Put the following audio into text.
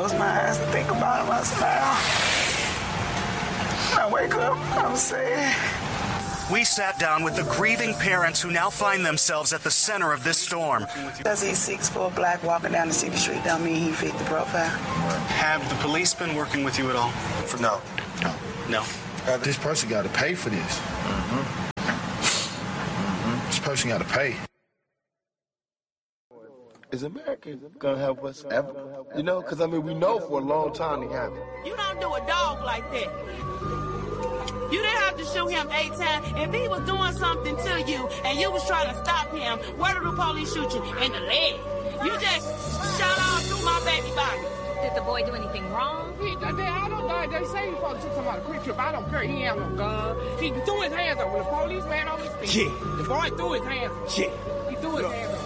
close my eyes and think about him, I smile. I wake up, I'm sad. We sat down with the grieving parents who now find themselves at the center of this storm. Because he's 6'4" black walking down the city street don't mean he fit the profile. Have the police been working with you at all? No. This person got to pay for this. This person got to pay. Is America gonna help us ever? You know, because, I mean, we know for a long time they haven't. You don't do a dog like that. You didn't have to shoot him 8 times. If he was doing something to you and you was trying to stop him, where did the police shoot you? In the leg. You just shot all through my baby body. Did the boy do anything wrong? They say he probably took somebody a quick trip. I don't care. He ain't no gun. He threw his hands up when the police ran over his feet. Yeah. The boy threw his hands up. Yeah. He threw his hands up.